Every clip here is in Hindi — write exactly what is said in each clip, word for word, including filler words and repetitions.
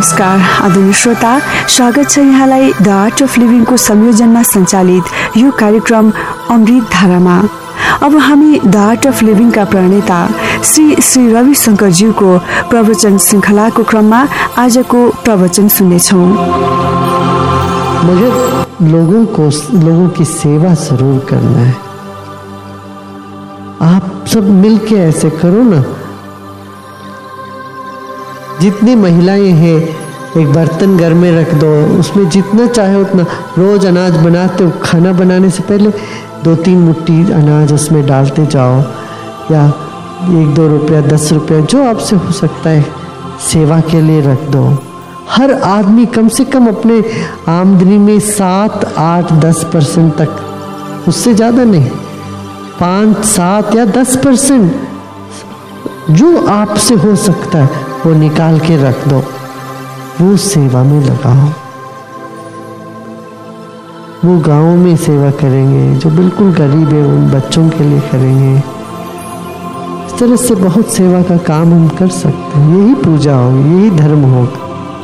नमस्कार आदरणीय श्रोता, स्वागत छ यहाँलाई द आर्ट अफ लिभिङको संयोजनमा सञ्चालित यो कार्यक्रम अमृत धारामा। अब हामी द आर्ट अफ लिभिङका प्रणेता श्री श्री रविशंकरज्यूको प्रवचन श्रृंखलाको क्रममा आजको प्रवचन सुन्नेछौँ। मगर लोगों को लोगों की सेवा जरूर करना है। आप सब मिलके ऐसे करो ना। जितनी महिलाएं हैं एक बर्तन घर में रख दो, उसमें जितना चाहे उतना रोज अनाज बनाते हो, खाना बनाने से पहले दो तीन मुट्ठी अनाज उसमें डालते जाओ, या एक दो रुपया दस रुपया जो आपसे हो सकता है सेवा के लिए रख दो। हर आदमी कम से कम अपने आमदनी में सात आठ दस परसेंट तक, उससे ज़्यादा नहीं, पाँच सात या दस परसेंट जो आपसे हो सकता है वो निकाल के रख दो, वो सेवा में लगाओ। वो गाँव में सेवा करेंगे, जो बिल्कुल गरीब है उन बच्चों के लिए करेंगे। इस तरह से बहुत सेवा का काम हम कर सकते हैं। यही पूजा होगी, यही धर्म होगा।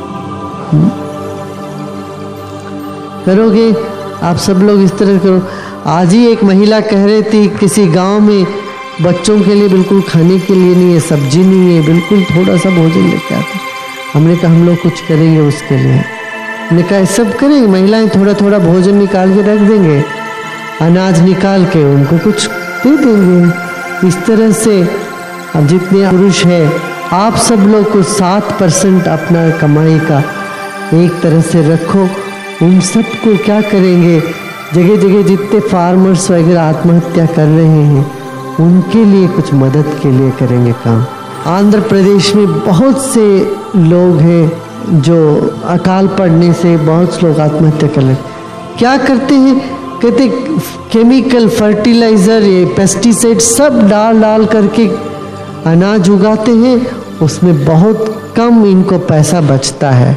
करोगे आप सब लोग इस तरह करो। आज ही एक महिला कह रही थी किसी गांव में बच्चों के लिए बिल्कुल खाने के लिए नहीं है, सब्जी नहीं है, बिल्कुल थोड़ा सा भोजन लेके आते। हमने कहा हम लोग कुछ करेंगे उसके लिए। हमने कहा सब करेंगे, महिलाएं थोड़ा थोड़ा भोजन निकाल के रख देंगे, अनाज निकाल के उनको कुछ दे देंगे। इस तरह से अब जितने पुरुष है आप सब लोग को सात परसेंट अपना कमाई का एक तरह से रखो। उन सबको क्या करेंगे, जगह जगह जितने फार्मर्स वगैरह आत्महत्या कर रहे हैं उनके लिए कुछ मदद के लिए करेंगे काम। आंध्र प्रदेश में बहुत से लोग हैं जो अकाल पड़ने से बहुत लोग आत्महत्या कर रहे। क्या करते हैं, कहते केमिकल फर्टिलाइजर ये पेस्टिसाइड सब डाल डाल करके अनाज उगाते हैं, उसमें बहुत कम इनको पैसा बचता है।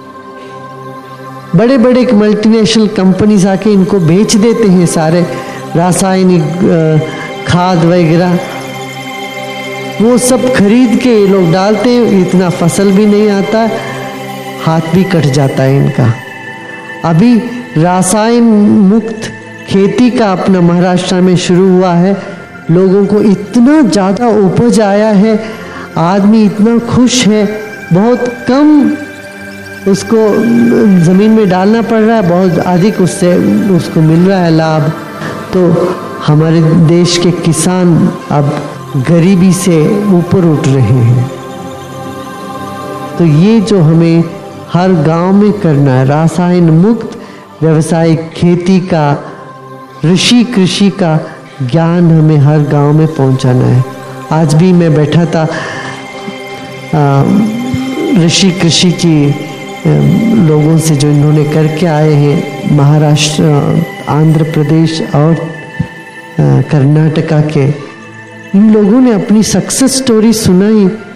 बड़े बड़े मल्टीनेशनल कंपनीज आके इनको बेच देते हैं सारे रासायनिक खाद वगैरह, वो सब खरीद के लोग डालते हैं। इतना फसल भी नहीं आता, हाथ भी कट जाता है इनका। अभी रासायन मुक्त खेती का अपना महाराष्ट्र में शुरू हुआ है। लोगों को इतना ज़्यादा उपज आया है, आदमी इतना खुश है, बहुत कम उसको ज़मीन में डालना पड़ रहा है, बहुत अधिक उससे उसको मिल रहा है लाभ। तो हमारे देश के किसान अब गरीबी से ऊपर उठ रहे हैं। तो ये जो हमें हर गांव में करना है, रासायन मुक्त व्यावसायिक खेती का, ऋषि कृषि का ज्ञान हमें हर गांव में पहुंचाना है। आज भी मैं बैठा था ऋषि कृषि की लोगों से जो इन्होंने करके आए हैं, महाराष्ट्र, आंध्र प्रदेश और कर्नाटका के, इन लोगों ने अपनी सक्सेस स्टोरी सुनाई।